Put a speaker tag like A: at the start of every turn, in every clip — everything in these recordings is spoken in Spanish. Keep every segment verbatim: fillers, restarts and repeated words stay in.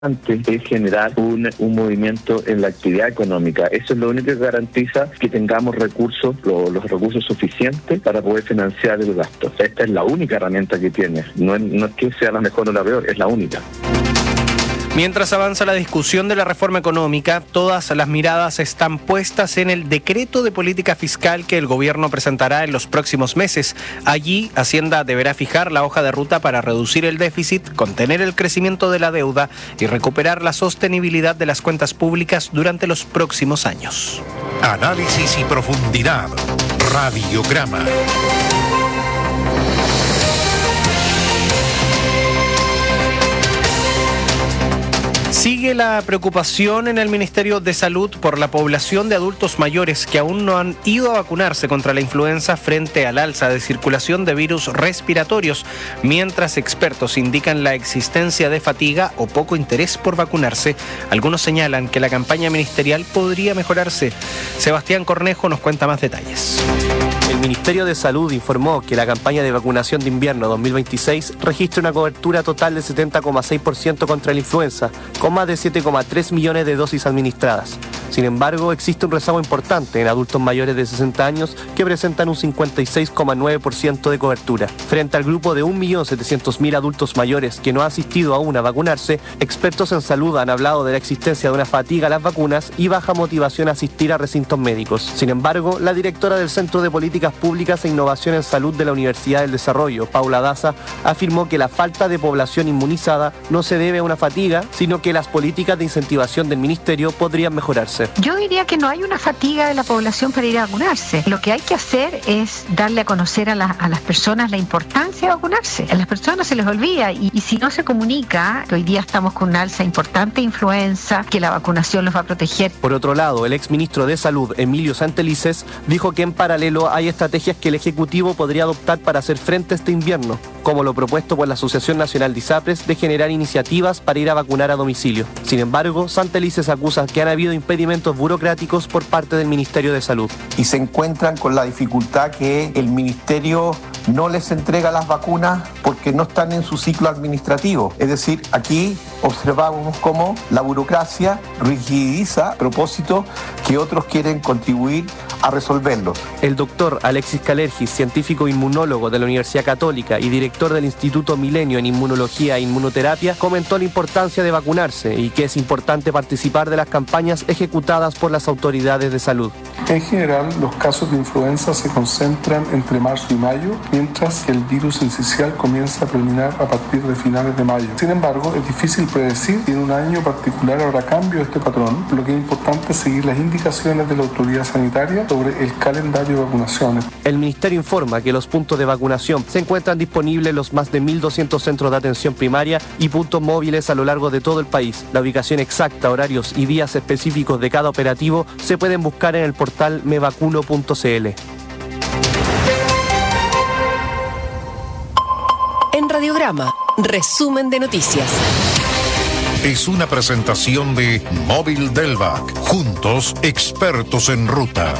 A: es generar un, un movimiento en la actividad económica. Eso es lo único que garantiza que tengamos recursos, lo, los recursos suficientes para poder financiar el gasto. Esta es la única herramienta que tiene. No es, no es que sea la mejor o la peor, es la única.
B: Mientras avanza la discusión de la reforma económica, todas las miradas están puestas en el decreto de política fiscal que el gobierno presentará en los próximos meses. Allí, Hacienda deberá fijar la hoja de ruta para reducir el déficit, contener el crecimiento de la deuda y recuperar la sostenibilidad de las cuentas públicas durante los próximos años.
C: Análisis y profundidad. Radiograma.
B: Sigue la preocupación en el Ministerio de Salud por la población de adultos mayores que aún no han ido a vacunarse contra la influenza frente al alza de circulación de virus respiratorios, mientras expertos indican la existencia de fatiga o poco interés por vacunarse. Algunos señalan que la campaña ministerial podría mejorarse. Sebastián Cornejo nos cuenta más detalles.
D: El Ministerio de Salud informó que la campaña de vacunación de invierno dos mil veintiséis registra una cobertura total de setenta coma seis por ciento contra la influenza, con más de siete coma tres millones de dosis administradas. Sin embargo, existe un rezago importante en adultos mayores de sesenta años que presentan un cincuenta y seis coma nueve por ciento de cobertura. Frente al grupo de un millón setecientos mil adultos mayores que no ha asistido aún a vacunarse, expertos en salud han hablado de la existencia de una fatiga a las vacunas y baja motivación a asistir a recintos médicos. Sin embargo, la directora del Centro de Políticas Públicas e Innovación en Salud de la Universidad del Desarrollo, Paula Daza, afirmó que la falta de población inmunizada no se debe a una fatiga, sino que las políticas de incentivación del Ministerio podrían mejorarse.
E: Yo diría que no hay una fatiga de la población para ir a vacunarse. Lo que hay que hacer es darle a conocer a, la, a las personas la importancia de vacunarse. A las personas se les olvida y, y si no se comunica, que hoy día estamos con una alza importante de influenza, que la vacunación los va a proteger.
D: Por otro lado, el exministro de Salud, Emilio Santelices, dijo que en paralelo hay estrategias que el Ejecutivo podría adoptar para hacer frente a este invierno, como lo propuesto por la Asociación Nacional de ISAPRES de generar iniciativas para ir a vacunar a domicilio. Sin embargo, Santelices acusa que han habido impedimentos burocráticos por parte del Ministerio de Salud.
F: Y se encuentran con la dificultad que el Ministerio no les entrega las vacunas porque no están en su ciclo administrativo. Es decir, aquí observamos cómo la burocracia rigidiza a propósito que otros quieren contribuir a resolverlo.
D: El doctor Alexis Calergis, científico inmunólogo de la Universidad Católica y director del Instituto Milenio en Inmunología e Inmunoterapia, comentó la importancia de vacunarse y que es importante participar de las campañas ejecutadas por las autoridades de salud.
G: En general, los casos de influenza se concentran entre marzo y mayo, mientras que el virus incisional comienza a predominar a partir de finales de mayo. Sin embargo, es difícil predecir si en un año particular habrá cambio de este patrón, por lo que es importante seguir las indicaciones de la autoridad sanitaria sobre el calendario de vacunaciones.
D: El Ministerio informa que los puntos de vacunación se encuentran disponibles en los más de mil doscientos centros de atención primaria y puntos móviles a lo largo de todo el país. La ubicación exacta, horarios y días específicos de cada operativo se pueden buscar en el portal me vacuno punto c l.
H: En Radiograma, resumen de noticias.
C: Es una presentación de Móvil Delvac. Juntos, expertos en ruta.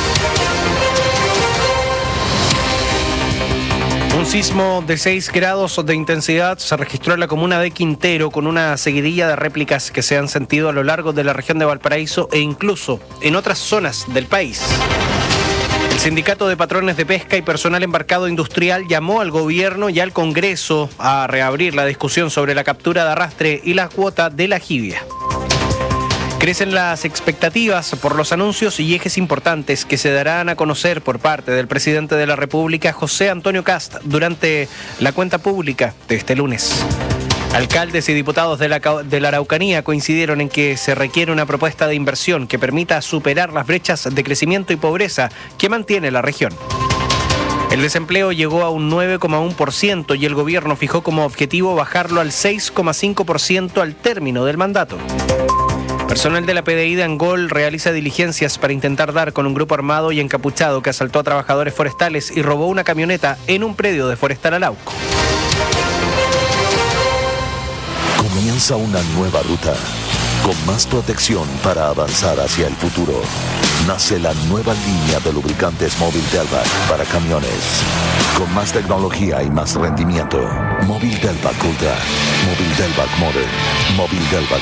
B: Un sismo de seis grados de intensidad se registró en la comuna de Quintero con una seguidilla de réplicas que se han sentido a lo largo de la región de Valparaíso e incluso en otras zonas del país. El Sindicato de Patrones de Pesca y Personal Embarcado Industrial llamó al gobierno y al Congreso a reabrir la discusión sobre la captura de arrastre y la cuota de la jibia. Crecen las expectativas por los anuncios y ejes importantes que se darán a conocer por parte del presidente de la República, José Antonio Kast, durante la cuenta pública de este lunes. Alcaldes y diputados de la, de la Araucanía coincidieron en que se requiere una propuesta de inversión que permita superar las brechas de crecimiento y pobreza que mantiene la región. El desempleo llegó a un nueve coma uno por ciento y el gobierno fijó como objetivo bajarlo al seis coma cinco por ciento al término del mandato. Personal de la P D I de Angol realiza diligencias para intentar dar con un grupo armado y encapuchado que asaltó a trabajadores forestales y robó una camioneta en un predio de Forestal Arauco.
I: Comienza una nueva ruta. Con más protección para avanzar hacia el futuro, nace la nueva línea de lubricantes Móvil Delvac para camiones. Con más tecnología y más rendimiento. Móvil Delvac Ultra. Móvil Delvac Modern. Móvil Delvac